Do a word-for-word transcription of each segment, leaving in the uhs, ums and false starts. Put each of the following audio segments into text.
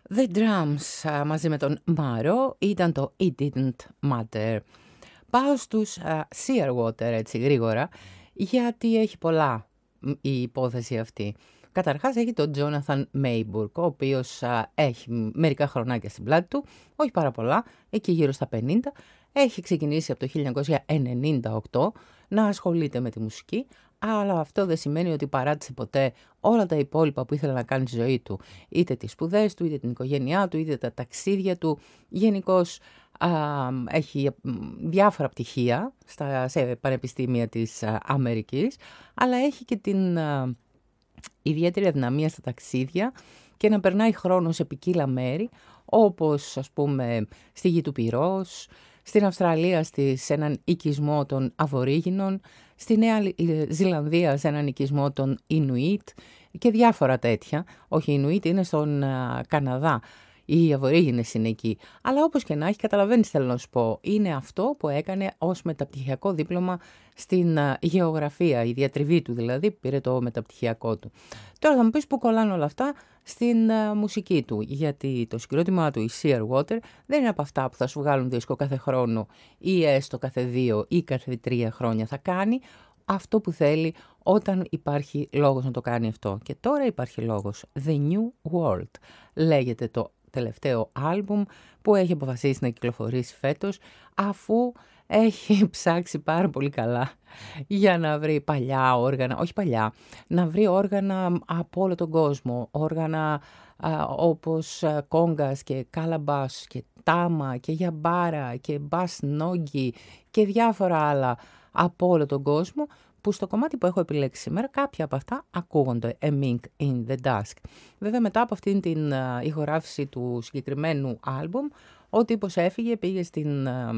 The Drums α, μαζί με τον Μάρο ήταν το It Didn't Matter. Πάω στους α, Shearwater έτσι γρήγορα, γιατί έχει πολλά η υπόθεση αυτή. Καταρχάς έχει τον Jonathan Mayburg, ο οποίος α, έχει μερικά χρονάκια στην πλάτη του, όχι πάρα πολλά, εκεί γύρω στα πενήντα. Έχει ξεκινήσει από το χίλια εννιακόσια ενενήντα οκτώ να ασχολείται με τη μουσική, αλλά αυτό δεν σημαίνει ότι παράτησε ποτέ όλα τα υπόλοιπα που ήθελε να κάνει στη ζωή του. Είτε τις σπουδές του, είτε την οικογένειά του, είτε τα ταξίδια του. Γενικώς α, έχει διάφορα πτυχία στα, σε πανεπιστήμια της α, Αμερικής, αλλά έχει και την α, ιδιαίτερη αδυναμία στα ταξίδια και να περνάει χρόνο σε ποικίλα μέρη, όπως ας πούμε στη γη του Πυρός, στην Αυστραλία σε έναν οικισμό των Αβορίγινων, στη Νέα Ζηλανδία σε έναν οικισμό των Ινουίτ και διάφορα τέτοια. Όχι, οι Ινουίτ είναι στον α, Καναδά, οι Αβορίγινες είναι εκεί. Αλλά όπως και να έχει, καταλαβαίνεις θέλω να σου πω, είναι αυτό που έκανε ως μεταπτυχιακό δίπλωμα στην α, γεωγραφία, η διατριβή του δηλαδή, πήρε το μεταπτυχιακό του. Τώρα θα μου πεις που κολλάνε όλα αυτά στην α, μουσική του, γιατί το συγκρότημά του, η Shearwater, δεν είναι από αυτά που θα σου βγάλουν δίσκο κάθε χρόνο ή έστω κάθε δύο ή κάθε τρία χρόνια. Θα κάνει αυτό που θέλει όταν υπάρχει λόγος να το κάνει αυτό. Και τώρα υπάρχει λόγος. The New World λέγεται το τελευταίο άλμπουμ που έχει αποφασίσει να κυκλοφορήσει φέτος, αφού έχει ψάξει πάρα πολύ καλά για να βρει παλιά όργανα, όχι παλιά, να βρει όργανα από όλο τον κόσμο, όργανα α, όπως α, κόγκας και κάλαμπας και τάμα και γιαμπάρα και μπας νόγκι και διάφορα άλλα από όλο τον κόσμο, που στο κομμάτι που έχω επιλέξει σήμερα κάποια από αυτά ακούγονται, A Mink in the Dusk. Βέβαια μετά από αυτήν την uh, ηχογράφηση του συγκεκριμένου άλμπουμ, ο τύπος έφυγε, πήγε στην, uh,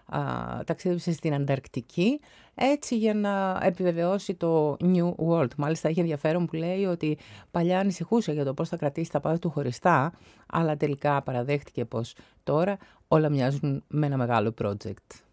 uh, ταξίδεψε στην Ανταρκτική, έτσι για να επιβεβαιώσει το New World. Μάλιστα έχει ενδιαφέρον που λέει ότι παλιά ανησυχούσε για το πώς θα κρατήσει τα πάντα του χωριστά, αλλά τελικά παραδέχτηκε πως τώρα όλα μοιάζουν με ένα μεγάλο project.